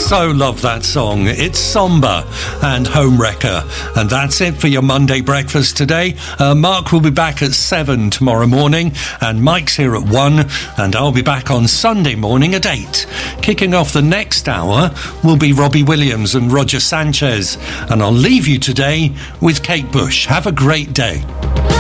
So love that song. It's Somber and Homewrecker. And that's it for your Monday breakfast today. Mark will be back at 7 tomorrow morning, and Mike's here at 1, and I'll be back on Sunday morning at 8. Kicking off the next hour will be Robbie Williams and Roger Sanchez. And I'll leave you today with Kate Bush. Have a great day.